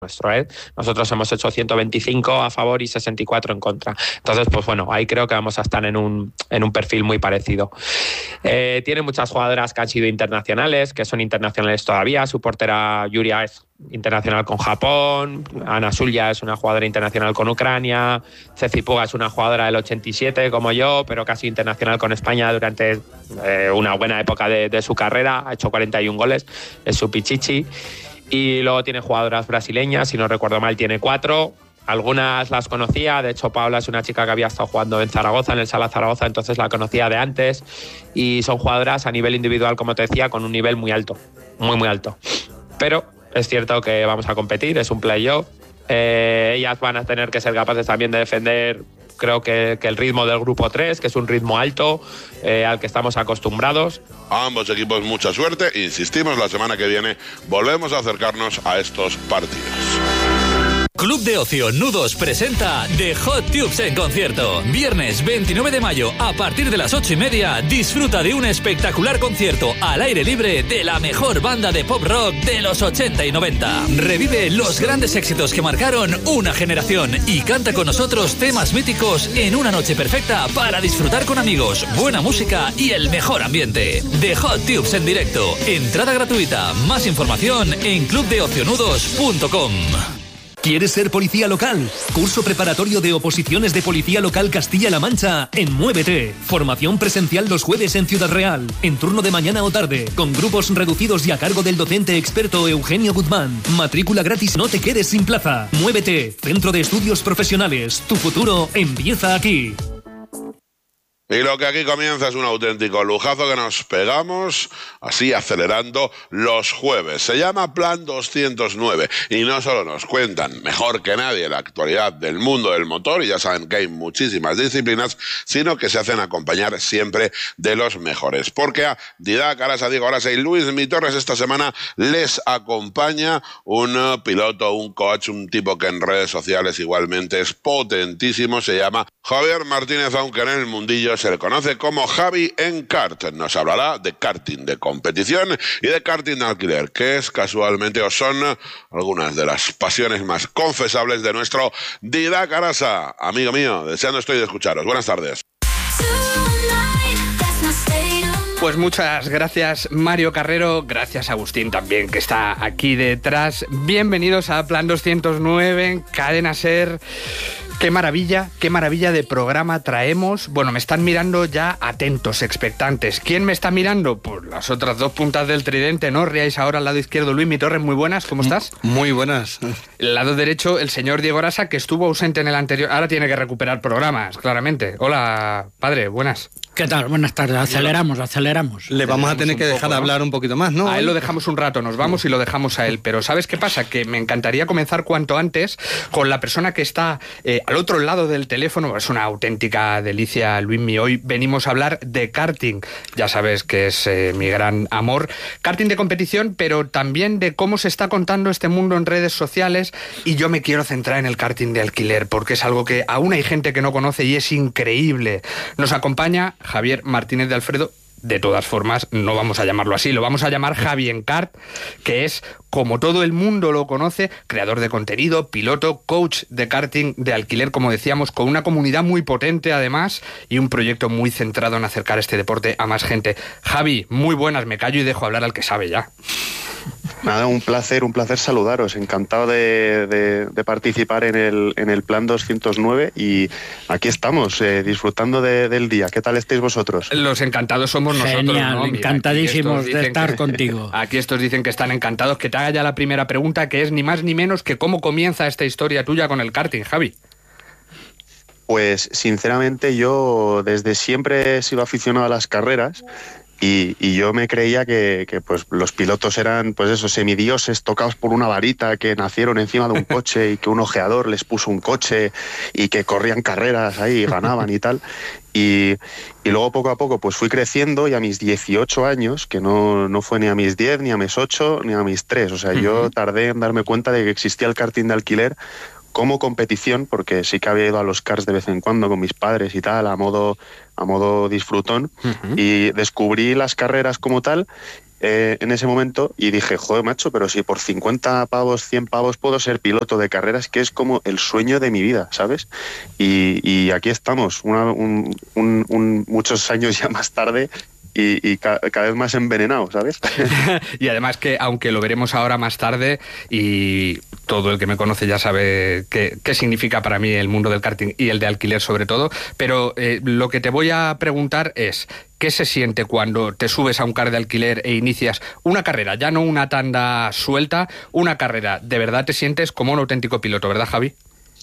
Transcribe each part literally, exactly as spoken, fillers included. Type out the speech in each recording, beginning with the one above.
nuestro, ¿eh? Nosotros hemos hecho ciento veinticinco a favor y sesenta y cuatro en contra. Entonces, pues bueno, ahí creo que vamos a estar en un, en un perfil muy parecido. Eh, tiene muchas jugadoras que han sido internacionales, que son internacionales todavía. Su portera Yuria es internacional con Japón, Ana Sulja es una jugadora internacional con Ucrania, Ceci Puga es una jugadora del ochenta y siete como yo, pero casi internacional con España durante eh, una buena época de, de su carrera. Ha hecho cuarenta y un goles, es su pichichi. Y luego tiene jugadoras brasileñas, si no recuerdo mal tiene cuatro. Algunas las conocía, de hecho Paula es una chica que había estado jugando en Zaragoza, en el Sala Zaragoza, entonces la conocía de antes. Y son jugadoras a nivel individual, como te decía, con un nivel muy alto, muy muy alto. Pero es cierto que vamos a competir, es un playoff. Eh, ellas van a tener que ser capaces también de defender, creo que, que el ritmo del grupo tres, que es un ritmo alto eh, al que estamos acostumbrados. A ambos equipos mucha suerte. Insistimos, la semana que viene volvemos a acercarnos a estos partidos. Club de Ocio Nudos presenta The Hot Tubes en concierto. Viernes veintinueve de mayo, a partir de las ocho y media, disfruta de un espectacular concierto al aire libre de la mejor banda de pop rock de los ochenta y noventa. Revive los grandes éxitos que marcaron una generación y canta con nosotros temas míticos en una noche perfecta para disfrutar con amigos, buena música y el mejor ambiente. The Hot Tubes en directo. Entrada gratuita. Más información en club de ocio nudos punto com. ¿Quieres ser policía local? Curso preparatorio de oposiciones de Policía Local Castilla-La Mancha en Muévete. Formación presencial los jueves en Ciudad Real, en turno de mañana o tarde, con grupos reducidos y a cargo del docente experto Eugenio Guzmán. Matrícula gratis, no te quedes sin plaza. Muévete, Centro de Estudios Profesionales. Tu futuro empieza aquí. Y lo que aquí comienza es un auténtico lujazo que nos pegamos, así acelerando, los jueves. Se llama Plan doscientos nueve y no solo nos cuentan mejor que nadie la actualidad del mundo del motor, y ya saben que hay muchísimas disciplinas, sino que se hacen acompañar siempre de los mejores. Porque a Didac Arasa, Diego Arasa y Luis Mi Torres esta semana les acompaña un piloto, un coach, un tipo que en redes sociales igualmente es potentísimo. Se llama Javier Martínez, aunque en el mundillo se le conoce como Javi en kart. Nos hablará de karting de competición y de karting de alquiler, que es casualmente o son algunas de las pasiones más confesables de nuestro Didac Arasa. Amigo mío, deseando estoy de escucharos. Buenas tardes. Pues muchas gracias, Mario Carrero. Gracias, Agustín, también, que está aquí detrás. Bienvenidos a Plan doscientos nueve en Cadena SER. Qué maravilla, qué maravilla de programa traemos. Bueno, me están mirando ya atentos, expectantes. ¿Quién me está mirando? Pues las otras dos puntas del tridente, ¿no? Riáis ahora al lado izquierdo. Luis Mi Torres, muy buenas, ¿cómo estás? Muy buenas. El lado derecho, el señor Diego Arasa, que estuvo ausente en el anterior. Ahora tiene que recuperar programas, claramente. Hola, padre, buenas. ¿Qué tal? Buenas tardes. Aceleramos, aceleramos. Le vamos a tener que dejar poco, hablar ¿no? un poquito más, ¿no? A él lo dejamos un rato, nos vamos y lo dejamos a él. Pero ¿sabes qué pasa? Que me encantaría comenzar cuanto antes con la persona que está eh, al otro lado del teléfono. Es una auténtica delicia, Luismi. Hoy venimos a hablar de karting. Ya sabes que es eh, mi gran amor. Karting de competición, pero también de cómo se está contando este mundo en redes sociales. Y yo me quiero centrar en el karting de alquiler, porque es algo que aún hay gente que no conoce y es increíble. Nos acompaña Javier Martínez de Alfredo. De todas formas, no vamos a llamarlo así, lo vamos a llamar Javi en kart, que es, como todo el mundo lo conoce, creador de contenido, piloto, coach de karting de alquiler, como decíamos, con una comunidad muy potente además y un proyecto muy centrado en acercar este deporte a más gente. Javi, muy buenas, me callo y dejo hablar al que sabe ya. Nada, un placer, un placer saludaros. Encantado de, de, de participar en el, en el Plan doscientos nueve y aquí estamos, eh, disfrutando de, del día. ¿Qué tal estáis vosotros? Los encantados somos Genial, nosotros, ¿no? Mira, encantadísimos de estar que, contigo. Aquí estos dicen que están encantados. Que te haga ya la primera pregunta, que es ni más ni menos que cómo comienza esta historia tuya con el karting, Javi. Pues sinceramente yo desde siempre he sido aficionado a las carreras. Y, y yo me creía que, que pues los pilotos eran pues esos semidioses tocados por una varita que nacieron encima de un coche y que un ojeador les puso un coche y que corrían carreras ahí y ganaban y tal. Y, y luego poco a poco pues fui creciendo y a mis dieciocho años, que no, no fue ni a mis diez, ni a mis ocho, ni a mis tres. O sea, uh-huh. Yo tardé en darme cuenta de que existía el karting de alquiler como competición, porque sí que había ido a los karts de vez en cuando con mis padres y tal, a modo, a modo disfrutón, uh-huh. Y descubrí las carreras como tal eh, en ese momento y dije, joder, macho, pero si por cincuenta pavos, cien pavos puedo ser piloto de carreras, que es como el sueño de mi vida, ¿sabes? Y, y aquí estamos, una, un, un, un, muchos años ya más tarde, y, y ca cada vez más envenenado, ¿sabes? Y además que, aunque lo veremos ahora más tarde, y todo el que me conoce ya sabe qué, qué significa para mí el mundo del karting y el de alquiler sobre todo, pero eh, lo que te voy a preguntar es, ¿qué se siente cuando te subes a un kart de alquiler e inicias una carrera, ya no una tanda suelta, una carrera? De verdad te sientes como un auténtico piloto, ¿verdad, Javi?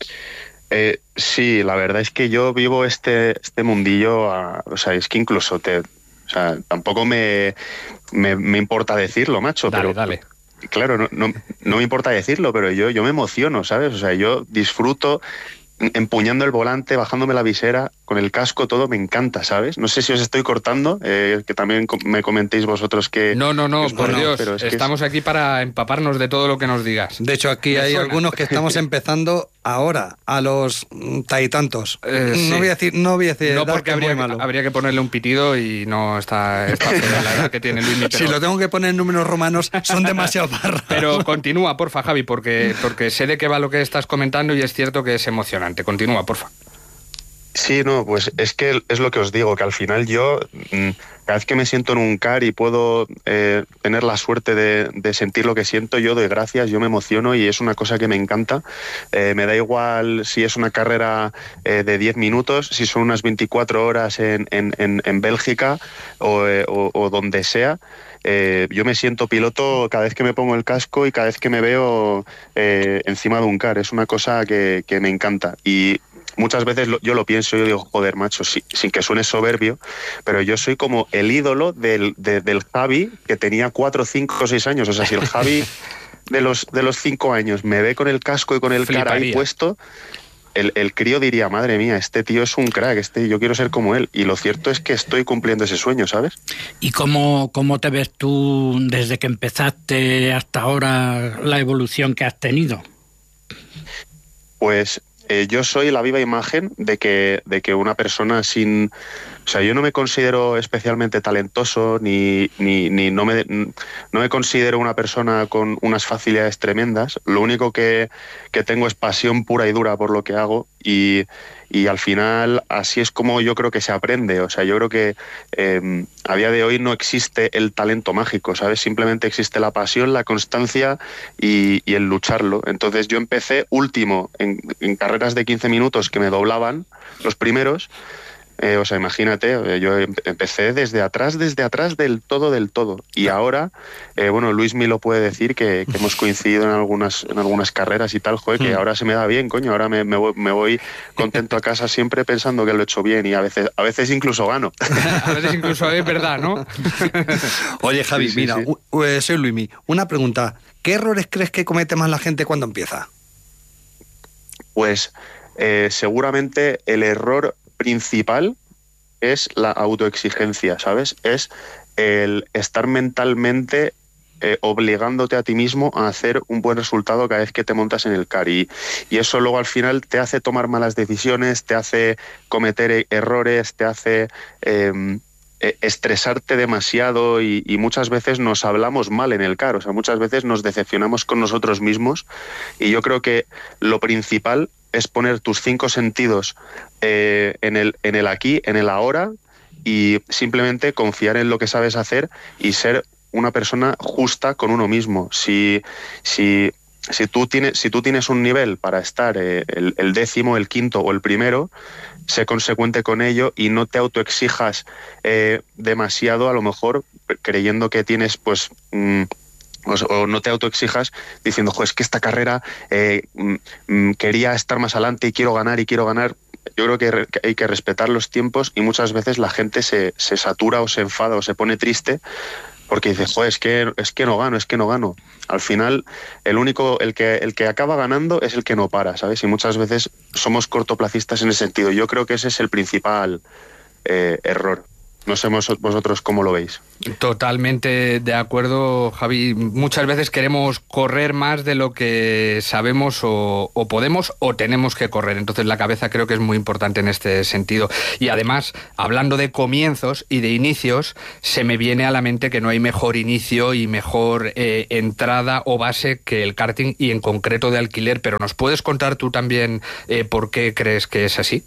Eh, sí, la verdad es que yo vivo este, este mundillo, a, o sea, es que incluso te... O sea, tampoco me, me, me importa decirlo, macho. Dale, pero, dale. Claro, no, no, no me importa decirlo, pero yo, yo me emociono, ¿sabes? O sea, yo disfruto empuñando el volante, bajándome la visera, con el casco, todo me encanta, ¿sabes? No sé si os estoy cortando, eh, que también me comentéis vosotros que... No, no, no, por bueno, Dios, pero es estamos que es... aquí para empaparnos de todo lo que nos digas. De hecho, aquí me hay suena. algunos que estamos empezando ahora, a los taitantos. Eh, sí. No voy a decir, no voy a decir, No, edad, porque que es habría, muy malo. habría que ponerle un pitido y no está, está fea la edad que tiene Luis. Pero... Si lo tengo que poner en números romanos, son demasiado barras. Pero continúa, porfa, Javi, porque, porque sé de qué va lo que estás comentando y es cierto que es emocionante. Continúa, porfa. Sí, no, pues es que es lo que os digo, que al final yo, cada vez que me siento en un kart y puedo eh, tener la suerte de, de sentir lo que siento, yo doy gracias, yo me emociono y es una cosa que me encanta. Eh, me da igual si es una carrera eh, de diez minutos, si son unas veinticuatro horas en, en, en, en Bélgica o, eh, o, o donde sea. Eh, yo me siento piloto cada vez que me pongo el casco y cada vez que me veo eh, encima de un kart. Es una cosa que, que me encanta y muchas veces lo, yo lo pienso, yo digo, joder, macho, sí, sin que suene soberbio, pero yo soy como el ídolo del, de, del Javi que tenía cuatro, cinco, seis años. O sea, si el Javi de los, de los cinco años me ve con el casco y con el cara ahí puesto, el, el crío diría, madre mía, este tío es un crack, este, yo quiero ser como él. Y lo cierto es que estoy cumpliendo ese sueño, ¿sabes? ¿Y cómo, cómo te ves tú desde que empezaste hasta ahora, la evolución que has tenido? Pues... Eh, yo soy la viva imagen de que, de que una persona sin... O sea, yo no me considero especialmente talentoso, ni, ni, ni no, me, no me considero una persona con unas facilidades tremendas. Lo único que, que tengo es pasión pura y dura por lo que hago y, y al final así es como yo creo que se aprende. O sea, yo creo que eh, a día de hoy no existe el talento mágico, ¿sabes? Simplemente existe la pasión, la constancia y, y el lucharlo. Entonces yo empecé último en, en carreras de quince minutos que me doblaban los primeros. Eh, o sea, imagínate, eh, yo empecé desde atrás, desde atrás del todo, del todo. Y ahora, eh, bueno, Luis me lo puede decir, que, que hemos coincidido en algunas en algunas carreras y tal, joder, que ahora se me da bien, coño, ahora me, me, voy, me voy contento a casa siempre pensando que lo he hecho bien y a veces a veces incluso gano. A veces incluso es verdad, ¿no? Oye, Javi, sí, sí, mira, sí. Uh, soy Luismi. Una pregunta, ¿qué errores crees que comete más la gente cuando empieza? Pues eh, seguramente el error principal es la autoexigencia, ¿sabes? Es el estar mentalmente eh, obligándote a ti mismo a hacer un buen resultado cada vez que te montas en el kart y, y eso luego al final te hace tomar malas decisiones, te hace cometer errores, te hace eh, estresarte demasiado y, y muchas veces nos hablamos mal en el kart, o sea, muchas veces nos decepcionamos con nosotros mismos y yo creo que lo principal es poner tus cinco sentidos eh, en el, en el aquí, en el ahora y simplemente confiar en lo que sabes hacer y ser una persona justa con uno mismo. Si, si, si, tú, tienes, si tú tienes un nivel para estar eh, el, el décimo, el quinto o el primero, sé consecuente con ello y no te autoexijas eh, demasiado, a lo mejor creyendo que tienes pues... Mmm, o no te autoexijas diciendo, jo, es que esta carrera eh, mm, quería estar más adelante y quiero ganar y quiero ganar. Yo creo que, re, que hay que respetar los tiempos y muchas veces la gente se, se satura o se enfada o se pone triste porque dice, jo, es que, es que no gano, es que no gano. Al final, el único, el que, el que acaba ganando es el que no para, ¿sabes? Y muchas veces somos cortoplacistas en ese sentido. Yo creo que ese es el principal eh, error. No sé vosotros cómo lo veis. Totalmente de acuerdo, Javi. Muchas veces queremos correr más de lo que sabemos o, o podemos o tenemos que correr. Entonces la cabeza creo que es muy importante en este sentido. Y además, hablando de comienzos y de inicios, se me viene a la mente que no hay mejor inicio y mejor eh, entrada o base que el karting y en concreto de alquiler. Pero ¿nos puedes contar tú también eh, por qué crees que es así?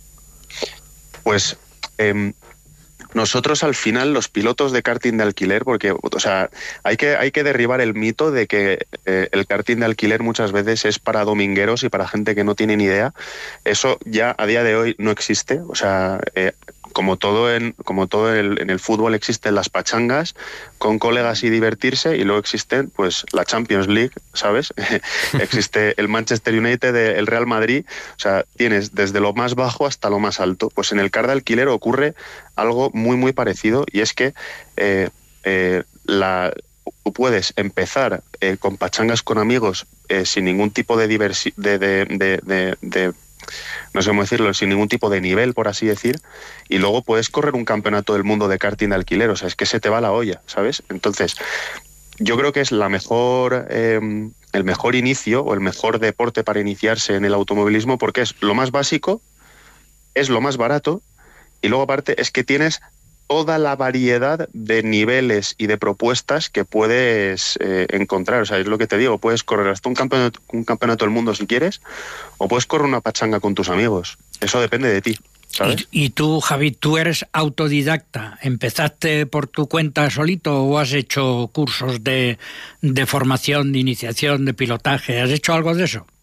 Pues... Eh, Nosotros al final, los pilotos de karting de alquiler, porque o sea, hay que, hay que derribar el mito de que eh, el karting de alquiler muchas veces es para domingueros y para gente que no tiene ni idea. Eso ya a día de hoy no existe. O sea, eh, como todo, en, como todo el, en el fútbol existen las pachangas con colegas y divertirse, y luego existen pues la Champions League, ¿sabes? Existe el Manchester United, el Real Madrid. O sea, tienes desde lo más bajo hasta lo más alto. Pues en el kart de alquiler ocurre algo muy muy parecido, y es que eh, eh, la, tú puedes empezar eh, con pachangas con amigos eh, sin ningún tipo de, diversi- de, de, de, de, de no sé cómo decirlo, sin ningún tipo de nivel, por así decir, y luego puedes correr un campeonato del mundo de karting de alquiler. O sea, es que se te va la olla, ¿sabes? Entonces, yo creo que es la mejor, eh, el mejor inicio o el mejor deporte para iniciarse en el automovilismo, porque es lo más básico, es lo más barato, y luego aparte es que tienes toda la variedad de niveles y de propuestas que puedes eh, encontrar. O sea, es lo que te digo, puedes correr hasta un campeonato, un campeonato del mundo si quieres, o puedes correr una pachanga con tus amigos. Eso depende de ti, ¿sabes? ¿Y, y tú, Javi, tú eres autodidacta? ¿Empezaste por tu cuenta solito o has hecho cursos de, de formación, de iniciación, de pilotaje? ¿Has hecho algo de eso?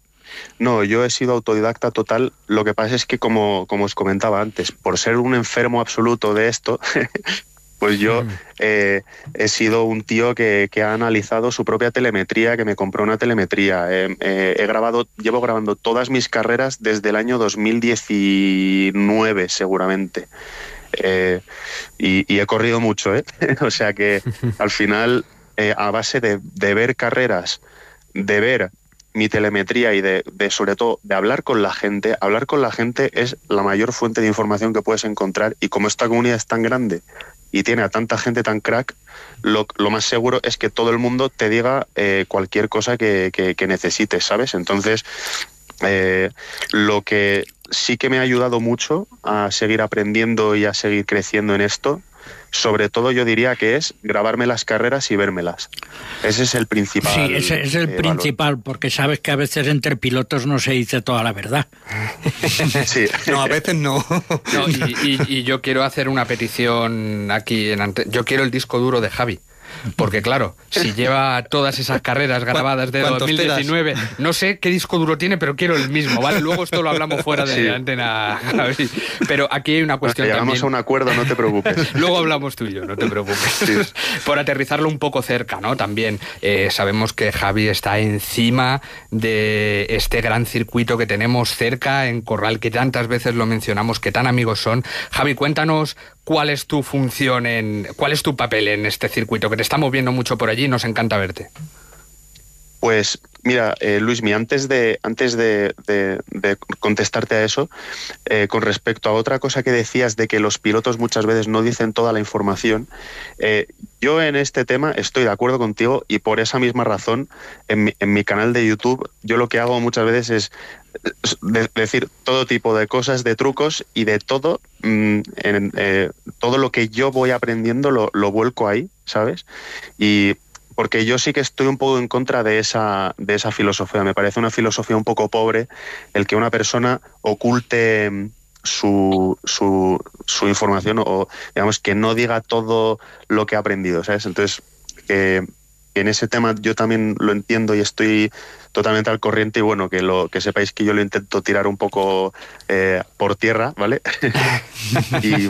No, yo he sido autodidacta total. Lo que pasa es que, como, como os comentaba antes, por ser un enfermo absoluto de esto, pues yo mm. eh, he sido un tío que, que ha analizado su propia telemetría, que me compró una telemetría. Eh, eh, he grabado, llevo grabando todas mis carreras desde el año dos mil diecinueve, seguramente. Eh, y, y he corrido mucho, ¿eh? O sea que al final, eh, a base de, de ver carreras, de ver mi telemetría y de, de, sobre todo, de hablar con la gente. Hablar con la gente es la mayor fuente de información que puedes encontrar, y como esta comunidad es tan grande y tiene a tanta gente tan crack, lo, lo más seguro es que todo el mundo te diga eh, cualquier cosa que, que, que necesites, ¿sabes? Entonces, eh, lo que sí que me ha ayudado mucho a seguir aprendiendo y a seguir creciendo en esto, sobre todo yo diría que es grabarme las carreras y vérmelas. Ese es el principal. Sí, ese es el eh, principal, valor. porque sabes que a veces entre pilotos no se dice toda la verdad. Sí. No, a veces no. no y, y, y yo quiero hacer una petición aquí en ante... Yo quiero el disco duro de Javi. Porque claro, si lleva todas esas carreras grabadas de dos mil diecinueve, no sé qué disco duro tiene, pero quiero el mismo, ¿vale? Luego esto lo hablamos fuera de sí. antena, Javi. Pero aquí hay una cuestión llegamos también. a un acuerdo, no te preocupes. Luego hablamos tú y yo, no te preocupes. Sí. Por aterrizarlo un poco cerca, ¿no? También eh, sabemos que Javi está encima de este gran circuito que tenemos cerca en Corral, que tantas veces lo mencionamos, que tan amigos son. Javi, cuéntanos cuál es tu función, en cuál es tu papel en este circuito, que te estamos viendo mucho por allí, nos encanta verte. Pues mira, eh, Luismi, antes de antes de, de, de contestarte a eso, eh, con respecto a otra cosa que decías de que los pilotos muchas veces no dicen toda la información, eh, yo en este tema estoy de acuerdo contigo, y por esa misma razón en mi, en mi canal de YouTube yo lo que hago muchas veces es de, decir todo tipo de cosas, de trucos y de todo, mmm, en, eh, todo lo que yo voy aprendiendo lo, lo vuelco ahí, ¿sabes? Y porque yo sí que estoy un poco en contra de esa, de esa filosofía. Me parece una filosofía un poco pobre el que una persona oculte su, su, su información, o digamos que no diga todo lo que ha aprendido, ¿sabes? Entonces, eh, en ese tema yo también lo entiendo y estoy totalmente al corriente, y bueno, que lo que sepáis que yo lo intento tirar un poco eh, por tierra, ¿vale? y,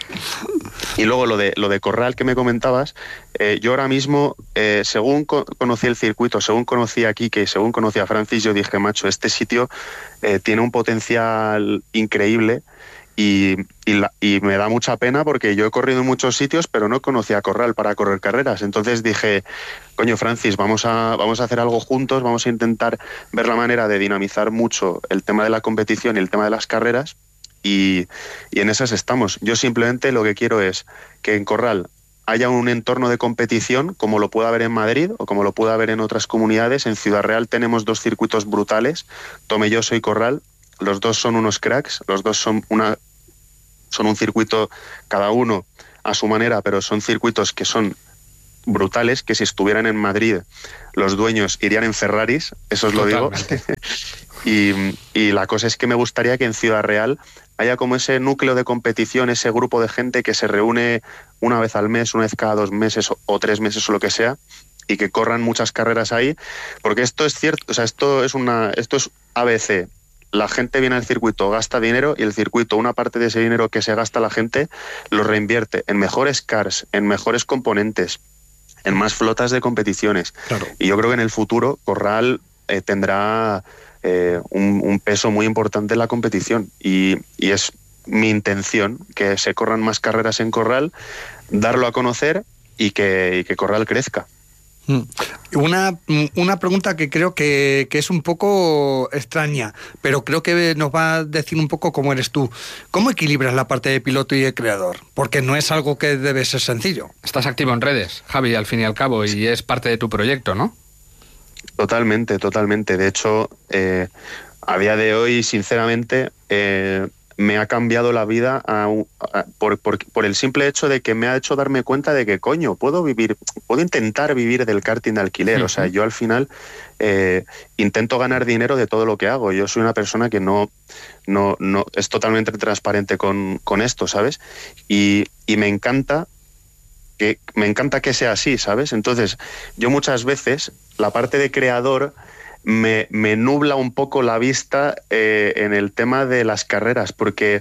y luego lo de lo de Corral que me comentabas, eh, yo ahora mismo, eh, según co- conocí el circuito, según conocí a Quique y según conocí a Francis, yo dije, macho, este sitio eh, tiene un potencial increíble. Y, y, la, y me da mucha pena porque yo he corrido en muchos sitios, pero no conocía Corral para correr carreras. Entonces dije, coño, Francis, vamos a, vamos a hacer algo juntos, vamos a intentar ver la manera de dinamizar mucho el tema de la competición y el tema de las carreras. y, y en esas estamos. Yo simplemente lo que quiero es que en Corral haya un entorno de competición como lo pueda haber en Madrid o como lo pueda haber en otras comunidades. En Ciudad Real tenemos dos circuitos brutales, Tomelloso y Corral. Los dos son unos cracks, los dos son una son un circuito cada uno a su manera, pero son circuitos que son brutales, que si estuvieran en Madrid los dueños irían en Ferraris, eso os lo digo. y, y la cosa es que me gustaría que en Ciudad Real haya como ese núcleo de competición, ese grupo de gente que se reúne una vez al mes, una vez cada dos meses o, o tres meses o lo que sea, y que corran muchas carreras ahí, porque esto es cierto, o sea, esto es una, esto es A B C. La gente viene al circuito, gasta dinero y el circuito, una parte de ese dinero que se gasta la gente, lo reinvierte en mejores cars, en mejores componentes, en más flotas de competiciones. Claro. Y yo creo que en el futuro Corral eh, tendrá eh, un, un peso muy importante en la competición y, y es mi intención que se corran más carreras en Corral, darlo a conocer y que, y que Corral crezca. Una, una pregunta que creo que, que es un poco extraña, pero creo que nos va a decir un poco cómo eres tú. ¿Cómo equilibras la parte de piloto y de creador? Porque no es algo que debe ser sencillo. Estás activo en redes, Javi, al fin y al cabo, y es parte de tu proyecto, ¿no? Totalmente, totalmente. De hecho, eh, a día de hoy, sinceramente, eh, me ha cambiado la vida a, a, por, por, por el simple hecho de que me ha hecho darme cuenta de que, coño, puedo vivir, puedo intentar vivir del karting de alquiler. Uh-huh. O sea, yo al final eh, intento ganar dinero de todo lo que hago. Yo soy una persona que no, no, no es totalmente transparente con, con esto, ¿sabes? Y, y me encanta que me encanta que sea así, ¿sabes? Entonces, yo muchas veces la parte de creador Me, me nubla un poco la vista eh, en el tema de las carreras, porque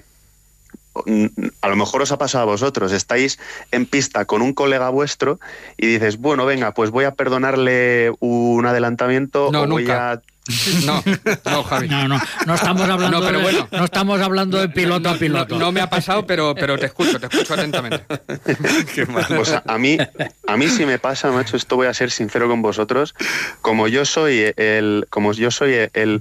a lo mejor os ha pasado a vosotros, estáis en pista con un colega vuestro y dices, bueno, venga, pues voy a perdonarle un adelantamiento no, o nunca. voy a... No, no, Javi. No, no, no estamos hablando, no, pero de, bueno, no estamos hablando de piloto no, a piloto. No, no me ha pasado, pero, pero te escucho, te escucho atentamente. Qué mal. Pues a, a mí, a mí sí me pasa, macho, esto voy a ser sincero con vosotros, como yo soy el, como yo soy el,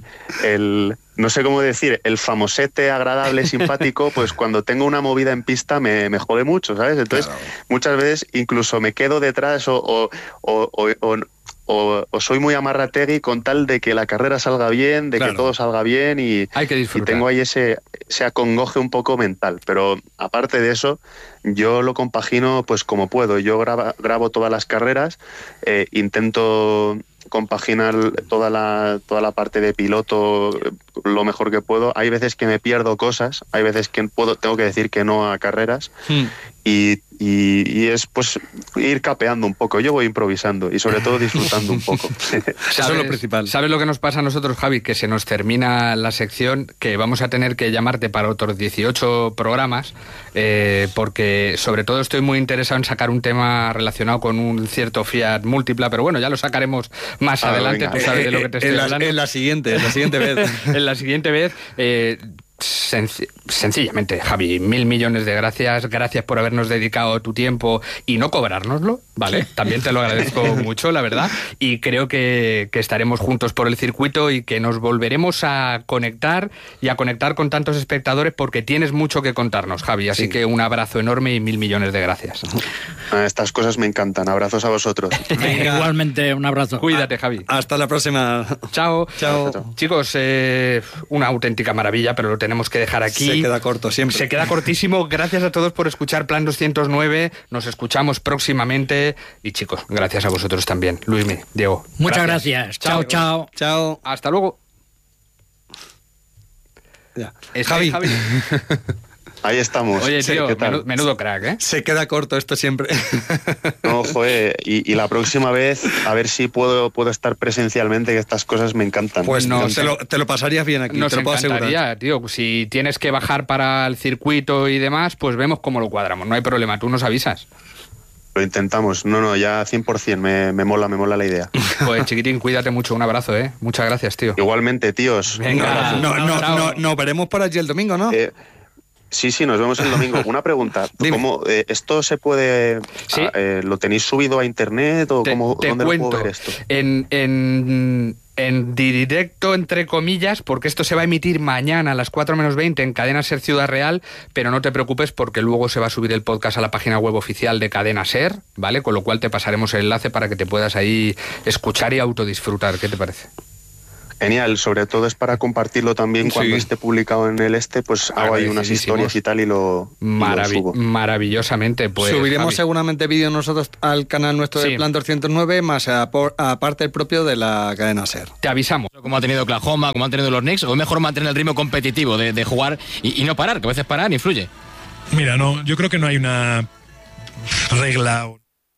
el no sé cómo decir, el famosete agradable, simpático, pues cuando tengo una movida en pista me, me jode mucho, ¿sabes? Entonces, claro, muchas veces incluso me quedo detrás o, o, o, o, o O, o soy muy amarrategui con tal de que la carrera salga bien, de claro, que todo salga bien y, hay que disfrutar. Y tengo ahí ese, ese acongoje un poco mental. Pero aparte de eso, yo lo compagino pues como puedo. Yo graba, grabo todas las carreras, eh, intento compaginar toda la, toda la parte de piloto lo mejor que puedo. Hay veces que me pierdo cosas, hay veces que puedo, tengo que decir que no a carreras hmm. y, y, y es pues ir capeando un poco. Yo voy improvisando y sobre todo disfrutando un poco. Eso es lo principal. ¿Sabes lo que nos pasa a nosotros, Javi? Que se nos termina la sección, que vamos a tener que llamarte para otros dieciocho programas, eh, porque sobre todo estoy muy interesado en sacar un tema relacionado con un cierto Fiat Múltipla, pero bueno, ya lo sacaremos más ah, adelante. Venga. Tú sabes de lo que te estoy en la, hablando. En la siguiente, en la siguiente vez. En la siguiente vez... Eh, Senc- sencillamente, Javi, mil millones de gracias, gracias por habernos dedicado tu tiempo y no cobrárnoslo, ¿vale? También te lo agradezco mucho, la verdad, y creo que, que estaremos juntos por el circuito y que nos volveremos a conectar y a conectar con tantos espectadores porque tienes mucho que contarnos, Javi, así sí. que un abrazo enorme y mil millones de gracias. Estas cosas me encantan, abrazos a vosotros. Venga. Igualmente, un abrazo. Cuídate, Javi. Hasta la próxima. Chao. Chao. Chao. Chicos, eh, una auténtica maravilla, pero lo tenemos que dejar aquí. Se queda corto siempre. Se queda cortísimo. Gracias a todos por escuchar Plan doscientos nueve. Nos escuchamos próximamente. Y chicos, gracias a vosotros también. Luismi, Diego. Muchas gracias. gracias. Chao, chao. Chao. Hasta luego. Ya. Javi. Javi. Ahí estamos. Oye, tío, sí, menudo, menudo crack, ¿eh? Se queda corto esto siempre. No, fue. Y, y la próxima vez, a ver si puedo, puedo estar presencialmente, que estas cosas me encantan. Pues no, te lo, te lo pasarías bien aquí, nos te lo puedo encantaría, asegurar. Tío. Si tienes que bajar para el circuito y demás, pues vemos cómo lo cuadramos. No hay problema, tú nos avisas. Lo intentamos. No, no, ya cien por ciento. Me, me mola, me mola la idea. Pues chiquitín, cuídate mucho. Un abrazo, ¿eh? Muchas gracias, tío. Igualmente, tíos. Venga. No, no, no, no, no, veremos por allí el domingo, ¿no? Eh, Sí, sí, nos vemos el domingo. Una pregunta, ¿cómo, eh, ¿esto se puede, ¿Sí? eh, lo tenéis subido a internet o te, cómo, te dónde cuento. lo puedo ver esto? En, en, en directo, entre comillas, porque esto se va a emitir mañana a las cuatro menos veinte en Cadena Ser Ciudad Real, pero no te preocupes porque luego se va a subir el podcast a la página web oficial de Cadena Ser, ¿vale? Con lo cual te pasaremos el enlace para que te puedas ahí escuchar y autodisfrutar. ¿Qué te parece? Genial, sobre todo es para compartirlo también cuando Sí. esté publicado en el este, pues hago ahí unas historias y tal y lo, y lo Maravi- subo. maravillosamente, pues. Subiremos Javi. seguramente vídeo nosotros al canal nuestro Sí. de Plan doscientos nueve, más a por- aparte el propio de la cadena SER. Te avisamos. Como ha tenido Oklahoma, como han tenido los Knicks, o es mejor mantener el ritmo competitivo de, de jugar y, y no parar, que a veces parar influye. Mira, no, yo creo que no hay una regla.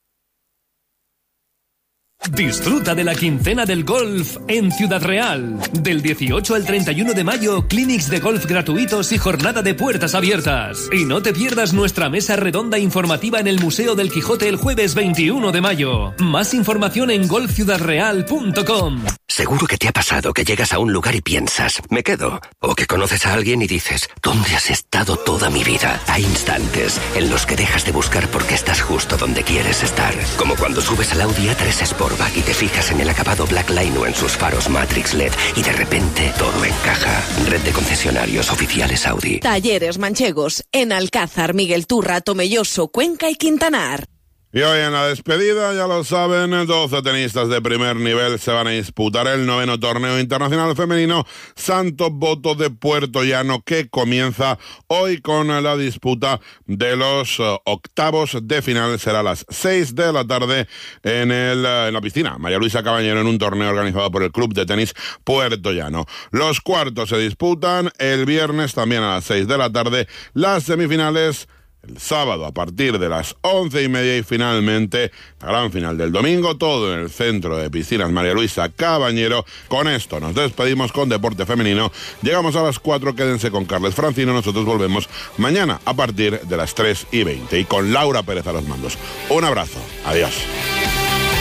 Disfruta de la quincena del golf en Ciudad Real. Del dieciocho al treinta y uno de mayo, clinics de golf gratuitos y jornada de puertas abiertas. Y no te pierdas nuestra mesa redonda informativa en el Museo del Quijote el jueves veintiuno de mayo. Más información en golf ciudad real punto com. Seguro que te ha pasado que llegas a un lugar y piensas, me quedo. O que conoces a alguien y dices, ¿dónde has estado toda mi vida? Hay instantes en los que dejas de buscar porque estás justo donde quieres estar. Como cuando subes al Audi A tres Sportback y te fijas en el acabado Blackline o en sus faros Matrix L E D y de repente todo encaja. Red de concesionarios oficiales Audi. Talleres Manchegos, en Alcázar, Miguel Turra, Tomelloso, Cuenca y Quintanar. Y hoy en la despedida, ya lo saben, doce tenistas de primer nivel se van a disputar el noveno torneo internacional femenino Santo Voto de Puerto Llano, que comienza hoy con la disputa de los uh, octavos de final. Será a las seis de la tarde en, el, uh, en la piscina María Luisa Caballero, en un torneo organizado por el Club de Tenis Puerto Llano. Los cuartos se disputan el viernes también a las seis de la tarde, las semifinales el sábado a partir de las once y media y finalmente la gran final del domingo, todo en el Centro de Piscinas María Luisa Cabañero. Con esto nos despedimos con Deporte Femenino. Llegamos a las cuatro, quédense con Carles Francino. Nosotros volvemos mañana a partir de las tres y veinte y con Laura Pérez a los mandos. Un abrazo, adiós.